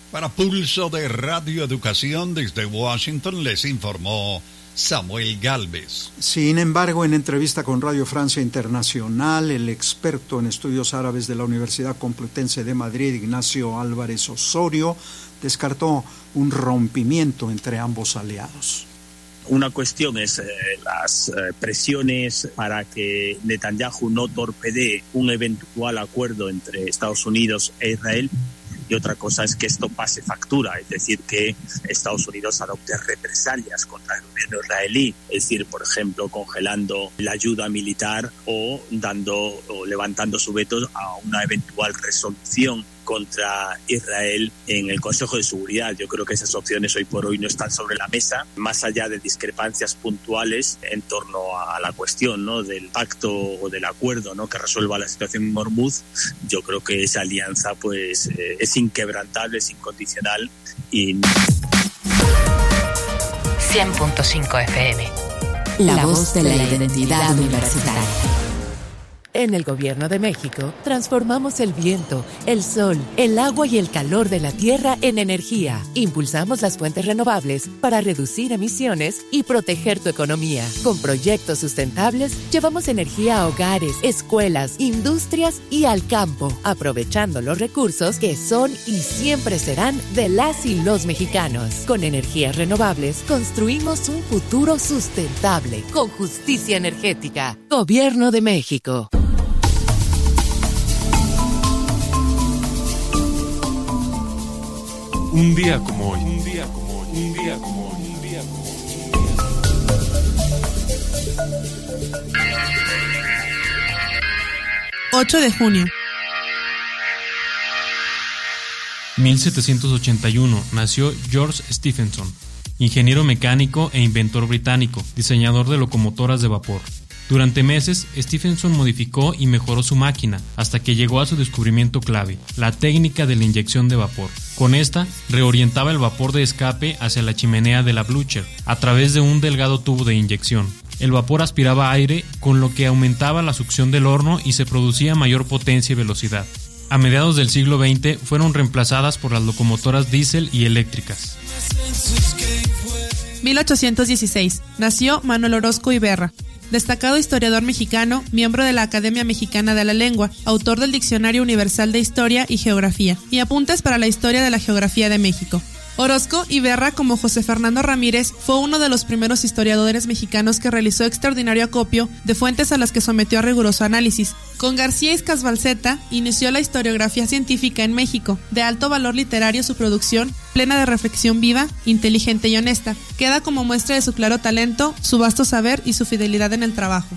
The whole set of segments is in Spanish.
Para Pulso de Radio Educación desde Washington les informó Samuel Gálvez. Sin embargo, en entrevista con Radio Francia Internacional, el experto en estudios árabes de la Universidad Complutense de Madrid, Ignacio Álvarez Osorio, descartó un rompimiento entre ambos aliados. Una cuestión es las presiones para que Netanyahu no torpedee un eventual acuerdo entre Estados Unidos e Israel. Y otra cosa es que esto pase factura, es decir, que Estados Unidos adopte represalias contra el gobierno israelí, es decir, por ejemplo, congelando la ayuda militar o levantando su veto a una eventual resolución contra Israel en el Consejo de Seguridad. Yo creo que esas opciones hoy por hoy no están sobre la mesa, más allá de discrepancias puntuales en torno a la cuestión, ¿no?, del pacto o del acuerdo, ¿no?, que resuelva la situación en Hormuz. Yo creo que esa alianza pues es inquebrantable, es incondicional y 100.5 FM. La voz de la identidad universitaria. En el Gobierno de México, transformamos el viento, el sol, el agua y el calor de la tierra en energía. Impulsamos las fuentes renovables para reducir emisiones y proteger tu economía. Con proyectos sustentables, llevamos energía a hogares, escuelas, industrias y al campo, aprovechando los recursos que son y siempre serán de las y los mexicanos. Con energías renovables, construimos un futuro sustentable, con justicia energética. Gobierno de México. Un día como hoy, un día como hoy, un día como hoy, un día como hoy. 8 de junio. 1781 nació George Stephenson, ingeniero mecánico e inventor británico, diseñador de locomotoras de vapor. Durante meses, Stephenson modificó y mejoró su máquina hasta que llegó a su descubrimiento clave, la técnica de la inyección de vapor. Con esta, reorientaba el vapor de escape hacia la chimenea de la Blücher a través de un delgado tubo de inyección. El vapor aspiraba aire, con lo que aumentaba la succión del horno y se producía mayor potencia y velocidad. A mediados del siglo XX fueron reemplazadas por las locomotoras diésel y eléctricas. 1816. Nació Manuel Orozco Iberra. Destacado historiador mexicano, miembro de la Academia Mexicana de la Lengua, autor del Diccionario Universal de Historia y Geografía, y apuntes para la historia de la geografía de México. Orozco Iberra, como José Fernando Ramírez, fue uno de los primeros historiadores mexicanos que realizó extraordinario acopio de fuentes a las que sometió a riguroso análisis. Con García Iscasbalceta inició la historiografía científica en México, de alto valor literario su producción, plena de reflexión viva, inteligente y honesta. Queda como muestra de su claro talento, su vasto saber y su fidelidad en el trabajo.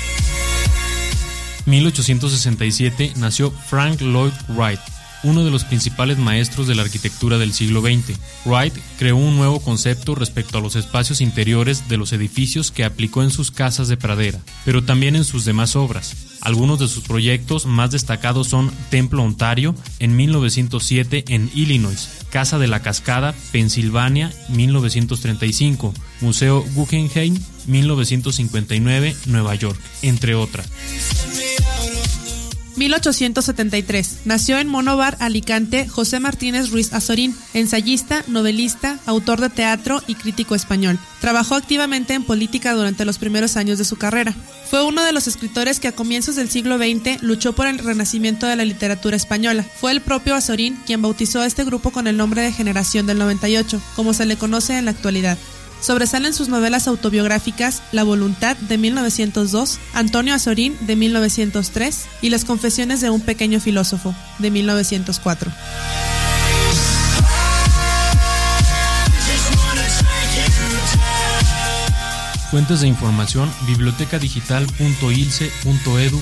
1867 nació Frank Lloyd Wright, uno de los principales maestros de la arquitectura del siglo XX. Wright creó un nuevo concepto respecto a los espacios interiores de los edificios que aplicó en sus casas de pradera, pero también en sus demás obras. Algunos de sus proyectos más destacados son Templo Ontario, en 1907 en Illinois, Casa de la Cascada, Pensilvania, 1935, Museo Guggenheim, 1959, Nueva York, entre otras. 1873. Nació en Monóvar, Alicante, José Martínez Ruiz Azorín, ensayista, novelista, autor de teatro y crítico español. Trabajó activamente en política durante los primeros años de su carrera. Fue uno de los escritores que a comienzos del siglo XX luchó por el renacimiento de la literatura española. Fue el propio Azorín quien bautizó a este grupo con el nombre de Generación del 98, como se le conoce en la actualidad. Sobresalen sus novelas autobiográficas La Voluntad, de 1902, Antonio Azorín, de 1903, y Las Confesiones de un pequeño filósofo, de 1904. Fuentes de información: bibliotecadigital.ilce.edu